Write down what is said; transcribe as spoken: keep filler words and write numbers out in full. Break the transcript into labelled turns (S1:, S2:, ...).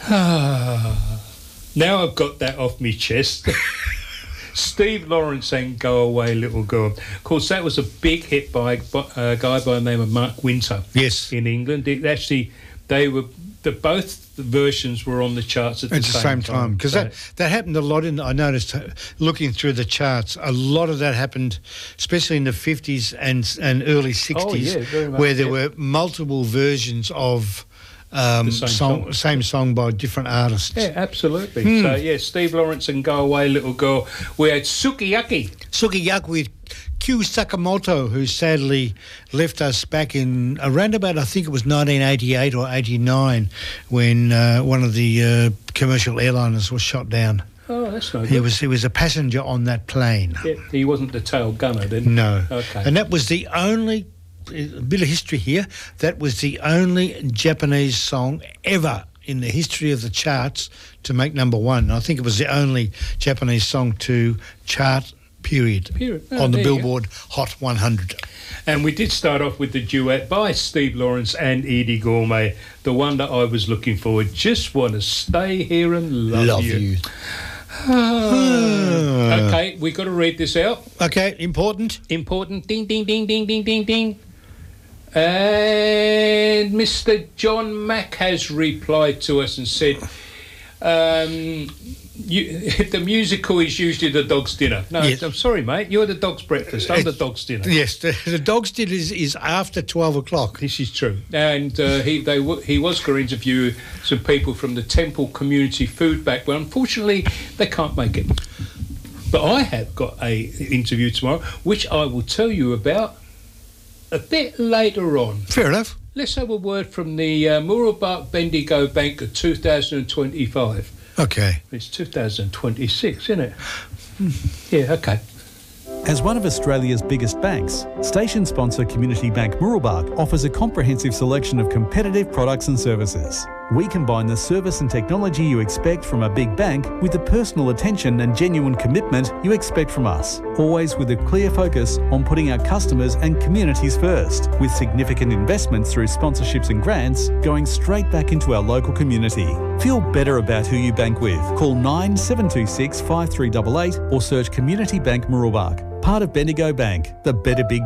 S1: Now I've got that off my chest. Steve Lawrence and Go Away Little Girl. Of course, that was a big hit by a guy by the name of Mark Winter.
S2: Yes.
S1: In England. It actually, they were, the, both the versions were on the charts at the,
S2: at the
S1: same,
S2: same time. Because
S1: so.
S2: that, that happened a lot. In I noticed, uh, looking through the charts, a lot of that happened, especially in the fifties and, and early sixties,
S1: oh, yeah, very much,
S2: where there
S1: yeah.
S2: were multiple versions of Um,
S1: same
S2: song,
S1: song.
S2: same song by different artists.
S1: Yeah, absolutely.
S2: Hmm.
S1: So, yeah, Steve Lawrence and Go Away Little Girl. We had Sukiyaki.
S2: Sukiyaki with Q Sakamoto, who sadly left us back in around about, I think it was nineteen eighty-eight or eighty-nine, when uh, one of the uh, commercial airliners was shot down.
S1: Oh, that's no good.
S2: He was he was a passenger on that plane.
S1: Yeah, he wasn't the tail gunner, then?
S2: No.
S1: Okay.
S2: And that was the only, a bit of history here, that was the only Japanese song ever in the history of the charts to make number one. I think it was the only Japanese song to chart, period,
S1: Period. Oh,
S2: on the
S1: there you
S2: Billboard Hot one hundred.
S1: And we did start off with the duet by Steve Lawrence and Edie Gourmet, the one that I was looking for. Just want to stay here and love,
S2: Love
S1: you.
S2: you.
S1: Ah. Okay, we got to read this out.
S2: Okay, important.
S1: Important. Ding, ding, ding, ding, ding, ding, ding. And Mister John Mack has replied to us and said, um, you, the musical is usually the dog's dinner. No,
S2: Yes.
S1: I'm sorry, mate. You're the dog's breakfast. I'm the dog's dinner.
S2: Yes, the, the dog's dinner is, is after twelve o'clock.
S1: This is true. And uh, he they w- he was going to interview some people from the Temple Community Food Bank, but unfortunately they can't make it. But I have got a interview tomorrow, which I will tell you about a bit later on.
S2: Fair enough.
S1: Let's have a word from the uh, Mooroolbark Bendigo Bank of two thousand twenty-five.
S2: Okay.
S1: It's two thousand twenty-six, isn't it? Yeah, okay.
S3: As one of Australia's biggest banks, station sponsor Community Bank Mooroolbark offers a comprehensive selection of competitive products and services. We combine the service and technology you expect from a big bank with the personal attention and genuine commitment you expect from us, always with a clear focus on putting our customers and communities first, with significant investments through sponsorships and grants going straight back into our local community. Feel better about who you bank with. Call nine seven two six five three eight eight or search Community Bank Mooroolbark, part of Bendigo Bank, the better big